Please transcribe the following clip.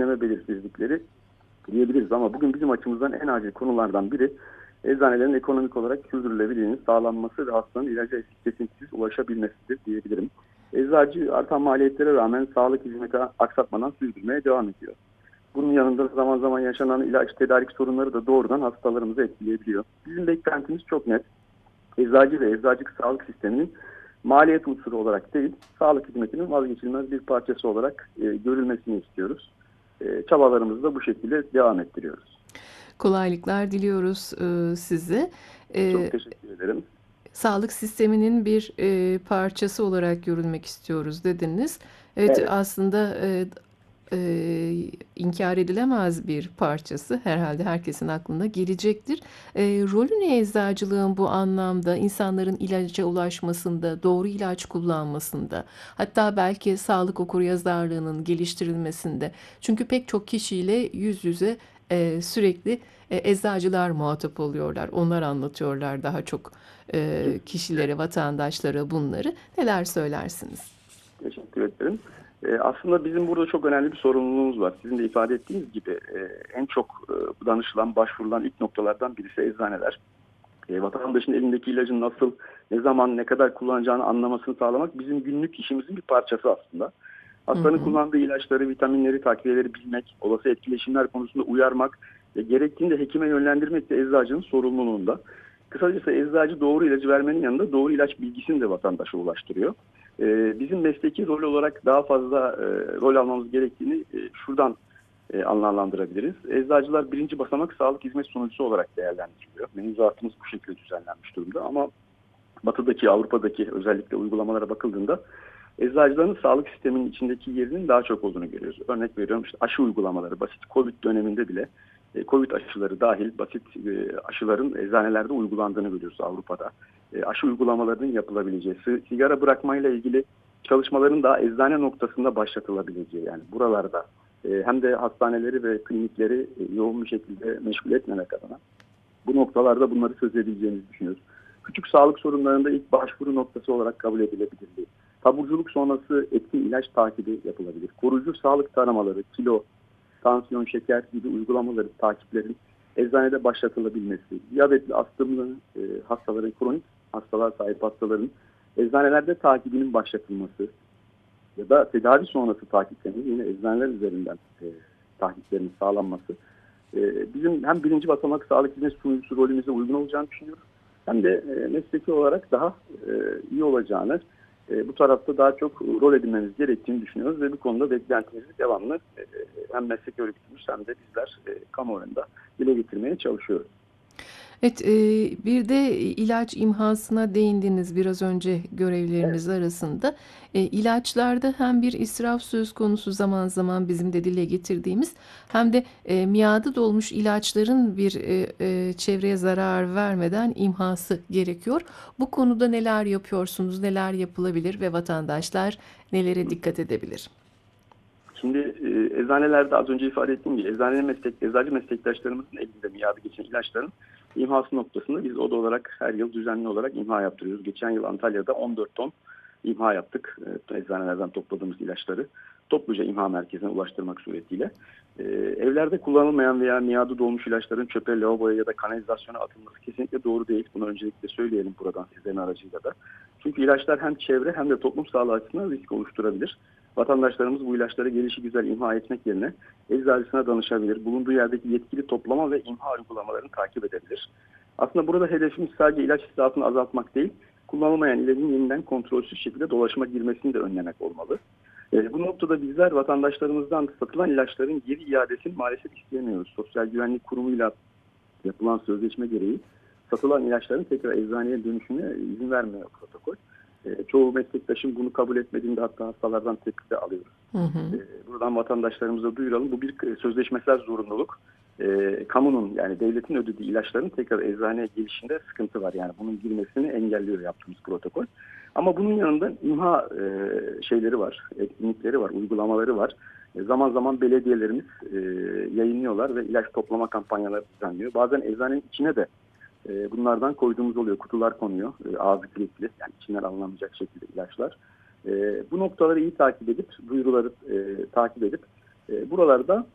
ödeme belirsizlikleri diyebiliriz. Ama bugün bizim açımızdan en acil konulardan biri eczanelerin ekonomik olarak sürdürülebilirliğinin sağlanması ve hastanın ilaca kesintisiz ulaşabilmesidir diyebilirim. Eczacı artan maliyetlere rağmen sağlık hizmeti aksatmadan sürdürmeye devam ediyor. Bunun yanında zaman zaman yaşanan ilaç tedarik sorunları da doğrudan hastalarımızı etkileyebiliyor. Bizim beklentimiz çok net. Eczacı ve eczacılık sağlık sisteminin maliyet unsuru olarak değil, sağlık hizmetinin vazgeçilmez bir parçası olarak görülmesini istiyoruz. Çabalarımızı da bu şekilde devam ettiriyoruz. Kolaylıklar diliyoruz size. Çok E, teşekkür ederim. Sağlık sisteminin bir parçası olarak görülmek istiyoruz dediniz. Evet, Evet. aslında inkar edilemez bir parçası. Herhalde herkesin aklına gelecektir. Rolü ne eczacılığın bu anlamda? İnsanların ilaca ulaşmasında, doğru ilaç kullanmasında, hatta belki sağlık okuryazarlığının geliştirilmesinde. Çünkü pek çok kişiyle yüz yüze sürekli eczacılar muhatap oluyorlar. Onlar anlatıyorlar daha çok Kesinlikle. kişilere, vatandaşlara bunları. Neler söylersiniz? Teşekkür ederim. Aslında bizim burada çok önemli bir sorumluluğumuz var. Sizin de ifade ettiğiniz gibi en çok danışılan, başvurulan ilk noktalardan birisi eczaneler. Vatandaşın elindeki ilacın nasıl, ne zaman, ne kadar kullanacağını anlamasını sağlamak bizim günlük işimizin bir parçası aslında. Hı Hastanın hı. kullandığı ilaçları, vitaminleri, takviyeleri bilmek, olası etkileşimler konusunda uyarmak ve gerektiğinde hekime yönlendirmek de eczacının sorumluluğunda. Kısacası eczacı doğru ilacı vermenin yanında doğru ilaç bilgisini de vatandaşa ulaştırıyor. Bizim mesleki rol olarak daha fazla rol almamız gerektiğini şuradan anlamlandırabiliriz. Eczacılar birinci basamak sağlık hizmet sunucusu olarak değerlendiriliyor. Mevzuatımız bu şekilde düzenlenmiş durumda ama Batı'daki, Avrupa'daki özellikle uygulamalara bakıldığında eczacıların sağlık sisteminin içindeki yerinin daha çok olduğunu görüyoruz. Örnek veriyorum işte aşı uygulamaları, basit Covid döneminde bile Covid aşıları dahil basit aşıların eczanelerde uygulandığını görüyoruz Avrupa'da. Aşı uygulamalarının yapılabileceği, sigara bırakmayla ilgili çalışmaların daha eczane noktasında başlatılabileceği, yani buralarda hem de hastaneleri ve klinikleri yoğun bir şekilde meşgul etmemek adına bu noktalarda bunları söz edebileceğimizi düşünüyoruz. Küçük sağlık sorunlarında ilk başvuru noktası olarak kabul edilebilirliği. Taburculuk sonrası etkin ilaç takibi yapılabilir. Koruyucu sağlık taramaları, kilo, tansiyon, şeker gibi uygulamaların, takiplerin eczanede başlatılabilmesi. Diyabetli, astımlı hastaların, kronik hastalığa sahip hastaların eczanelerde takibinin başlatılması ya da tedavi sonrası takiplerinin yine eczaneler üzerinden takiplerinin sağlanması bizim hem birinci basamak sağlık hizmet sunucusu rolümüze uygun olacağını düşünüyoruz. Hem de mesleki olarak daha iyi olacağını, bu tarafta daha çok rol edinmemiz gerektiğini düşünüyoruz ve bu konuda beklentimizi devamlı hem meslek örgütümüz hem de bizler kamuoyunda dile getirmeye çalışıyoruz. Evet, bir de ilaç imhasına değindiniz biraz önce Evet. görevleriniz arasında. İlaçlarda hem bir israf söz konusu zaman zaman bizim de dile getirdiğimiz hem de miadı dolmuş ilaçların bir çevreye zarar vermeden imhası gerekiyor. Bu konuda neler yapıyorsunuz, neler yapılabilir ve vatandaşlar nelere dikkat edebilir? Şimdi eczanelerde az önce ifade ettiğim gibi eczacı meslektaşlarımızın elinde miadı geçen ilaçların imhası noktasında biz oda olarak her yıl düzenli olarak imha yaptırıyoruz. Geçen yıl Antalya'da 14 ton imha yaptık. Eczanelerden topladığımız ilaçları topluca imha merkezine ulaştırmak suretiyle. Evlerde kullanılmayan veya miadı dolmuş ilaçların çöpe, lavaboya ya da kanalizasyona atılması kesinlikle doğru değil. Bunu öncelikle söyleyelim buradan sizlerin aracıyla da. Çünkü ilaçlar hem çevre hem de toplum sağlığı açısından risk oluşturabilir. Vatandaşlarımız bu ilaçları gelişigüzel imha etmek yerine eczacısına danışabilir. Bulunduğu yerdeki yetkili toplama ve imha uygulamalarını takip edebilir. Aslında burada hedefimiz sadece ilaç israfını azaltmak değil, kullanılmayan ilacın yeniden kontrolsüz şekilde dolaşıma girmesini de önlemek olmalı. Bu noktada bizler vatandaşlarımızdan satılan ilaçların geri iadesini maalesef isteyemiyoruz. Sosyal Güvenlik Kurumu'yla yapılan sözleşme gereği satılan ilaçların tekrar eczaneye dönüşüne izin vermiyor protokol. Çoğu meslektaşım bunu kabul etmediğinde hatta hastalardan tepki de alıyoruz. Hı hı. Buradan vatandaşlarımıza duyuralım. Bu bir sözleşmesel zorunluluk. Kamunun yani devletin ödediği ilaçların tekrar eczaneye gelişinde sıkıntı var. Yani bunun girmesini engelliyor yaptığımız protokol. Ama bunun yanında imha şeyleri var, etkinlikleri var, uygulamaları var. Zaman zaman belediyelerimiz yayınlıyorlar ve ilaç toplama kampanyaları düzenliyor. Bazen eczanenin içine de bunlardan koyduğumuz oluyor. Kutular konuyor. Ağzı kilitli. Yani içinden alınamayacak şekilde ilaçlar. Bu noktaları iyi takip edip, duyuruları takip edip buralarda